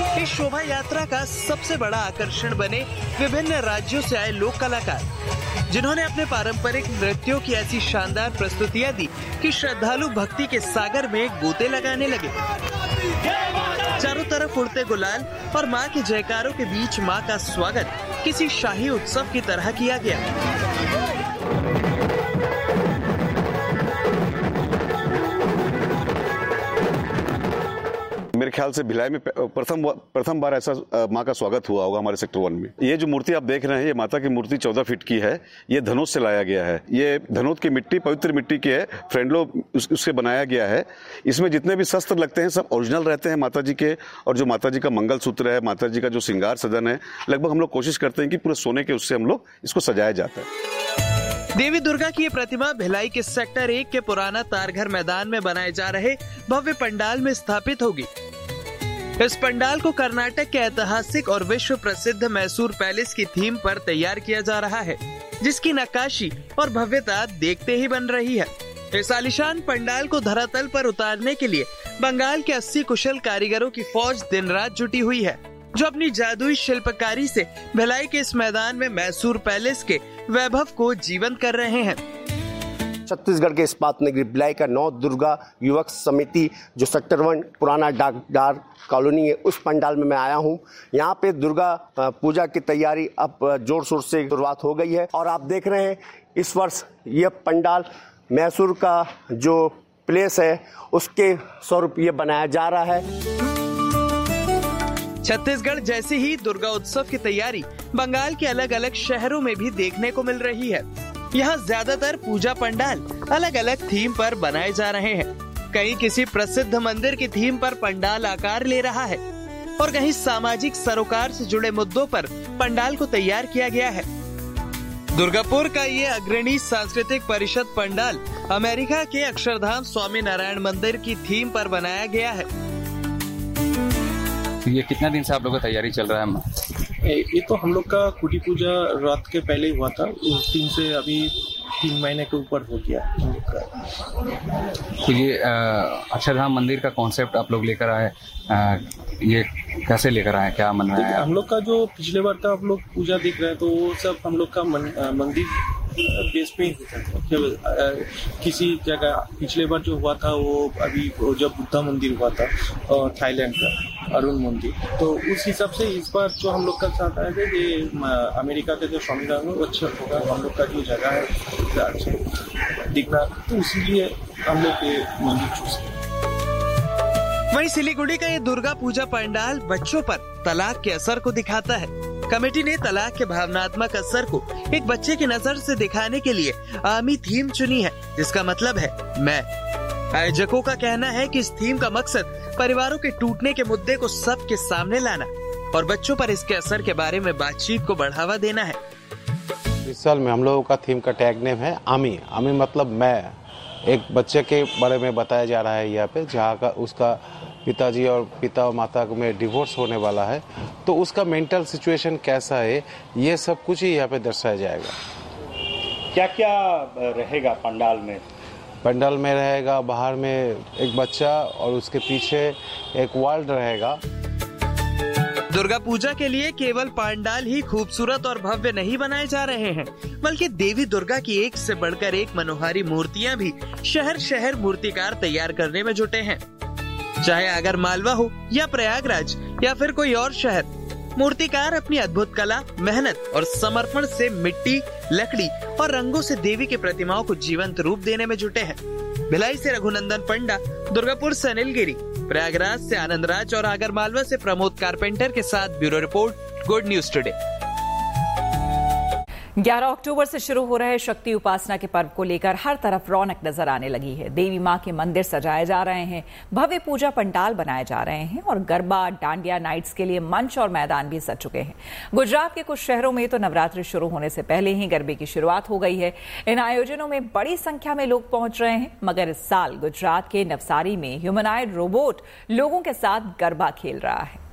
इस शोभा यात्रा का सबसे बड़ा आकर्षण बने विभिन्न राज्यों से आए लोक कलाकार, जिन्होंने अपने पारंपरिक नृत्यों की ऐसी शानदार प्रस्तुतियां दी कि श्रद्धालु भक्ति के सागर में गोते लगाने लगे। चारों तरफ उड़ते गुलाल और मां के जयकारों के बीच मां का स्वागत किसी शाही उत्सव की तरह किया गया। मेरे ख्याल से भिलाई में प्रथम बार ऐसा माँ का स्वागत हुआ होगा हमारे सेक्टर 1 में। ये जो मूर्ति आप देख रहे हैं, ये माता की मूर्ति 14 फीट की है। ये धनोत से लाया गया है। ये धनोत की मिट्टी पवित्र मिट्टी की है, फ्रेंडलो उससे बनाया गया है। इसमें जितने भी शस्त्र लगते हैं सब ओरिजिनल रहते हैं माता जी के, और जो माता जी का मंगल सूत्र है, माता जी का जो श्रृंगार सदन है, लगभग हम लोग कोशिश करते हैं कि पूरे सोने के उससे हम लोग इसको सजाया जाता है। देवी दुर्गा की ये प्रतिमा भिलाई के सेक्टर 1 के पुराना तारघर मैदान में बनाए जा रहे भव्य पंडाल में स्थापित होगी। इस पंडाल को कर्नाटक के ऐतिहासिक और विश्व प्रसिद्ध मैसूर पैलेस की थीम पर तैयार किया जा रहा है, जिसकी नक्काशी और भव्यता देखते ही बन रही है। इस आलीशान पंडाल को धरातल पर उतारने के लिए बंगाल के 80 कुशल कारीगरों की फौज दिन रात जुटी हुई है, जो अपनी जादुई शिल्पकारी से भिलाई के इस मैदान में मैसूर पैलेस के वैभव को जीवंत कर रहे हैं। छत्तीसगढ़ के इस्पात नगरी भिलाई का नौ दुर्गा युवक समिति जो सेक्टर 1 पुराना डाकदार कॉलोनी है, उस पंडाल में मैं आया हूँ। यहाँ पे दुर्गा पूजा की तैयारी अब जोर शोर से शुरुआत हो गई है और आप देख रहे हैं इस वर्ष यह पंडाल मैसूर का जो प्लेस है उसके स्वरूप ये बनाया जा रहा है। छत्तीसगढ़ जैसे ही दुर्गा उत्सव की तैयारी बंगाल के अलग अलग शहरों में भी देखने को मिल रही है। यहाँ ज्यादातर पूजा पंडाल अलग अलग थीम पर बनाए जा रहे हैं। कहीं किसी प्रसिद्ध मंदिर की थीम पर पंडाल आकार ले रहा है और कहीं सामाजिक सरोकार से जुड़े मुद्दों पर पंडाल को तैयार किया गया है। दुर्गापुर का ये अग्रणी सांस्कृतिक परिषद पंडाल अमेरिका के अक्षरधाम स्वामी नारायण मंदिर की थीम पर बनाया गया है। ये कितना दिन से आप लोग का तैयारी चल रहा है? ये तो हम लोग का कुटी पूजा रात के पहले हुआ था, उस दिन से अभी 3 महीने के ऊपर हो गया हम लोग का। तो ये अक्षरधाम मंदिर का कॉन्सेप्ट आप लोग लेकर आए, ये कैसे लेकर आए, क्या मन में आया? हम लोग का जो पिछले बार का आप लोग पूजा देख रहे हैं तो वो सब हम लोग का मंदिर बेस पे ही होता था। किसी जगह पिछले बार जो हुआ था वो अभी जब बुद्धा मंदिर हुआ था थाईलैंड का अरुण मंदिर, तो उस हिसाब से इस बार जो हम लोग का साथ आया था ये अमेरिका का जो स्वामीनारायण वो अच्छा होगा, हम लोग का जो जगह है अच्छा दिखना, तो इसीलिए हम लोग ये मंदिर चूज किया। वहीं सिलीगुड़ी का ये दुर्गा पूजा पंडाल बच्चों पर तलाक के असर को दिखाता है। कमेटी ने तलाक के भावनात्मक असर को एक बच्चे की नजर से दिखाने के लिए आमी थीम चुनी है, जिसका मतलब है मैं। आयोजकों का कहना है कि इस थीम का मकसद परिवारों के टूटने के मुद्दे को सबके सामने लाना और बच्चों पर इसके असर के बारे में बातचीत को बढ़ावा देना है। इस साल में हम लोगों का थीम का टैग नेम है आमी। आमी मतलब मैं। एक बच्चे के बारे में बताया जा रहा है यहाँ पे, जहाँ का उसका पिताजी और पिता और माता में डिवोर्स होने वाला है, तो उसका मेंटल सिचुएशन कैसा है, ये सब कुछ ही यहाँ पे दर्शाया जाएगा। क्या क्या रहेगा पंडाल में? पंडाल में रहेगा बाहर में एक बच्चा और उसके पीछे एक वर्ल्ड रहेगा। दुर्गा पूजा के लिए केवल पंडाल ही खूबसूरत और भव्य नहीं बनाए जा रहे हैं, बल्कि देवी दुर्गा की एक से बढ़कर एक मनोहारी मूर्तियां भी शहर शहर मूर्तिकार तैयार करने में जुटे हैं। चाहे अगर मालवा हो या प्रयागराज या फिर कोई और शहर, मूर्तिकार अपनी अद्भुत कला, मेहनत और समर्पण से मिट्टी, लकड़ी और रंगों से देवी की प्रतिमाओं को जीवंत रूप देने में जुटे हैं। भिलाई से रघुनंदन पंडा, दुर्गापुर से अनिल गिरी, प्रयागराज से आनंद राज और आगरमालवा से प्रमोद कारपेंटर के साथ bureau report, good news today. 11 अक्टूबर से शुरू हो रहे शक्ति उपासना के पर्व को लेकर हर तरफ रौनक नजर आने लगी है। देवी मां के मंदिर सजाए जा रहे हैं, भव्य पूजा पंडाल बनाए जा रहे हैं और गरबा, डांडिया नाइट्स के लिए मंच और मैदान भी सज चुके हैं। गुजरात के कुछ शहरों में तो नवरात्रि शुरू होने से पहले ही गरबे की शुरुआत हो गई है। इन आयोजनों में बड़ी संख्या में लोग पहुंच रहे हैं, मगर इस साल गुजरात के नवसारी में ह्यूमनॉइड रोबोट लोगों के साथ गरबा खेल रहा है।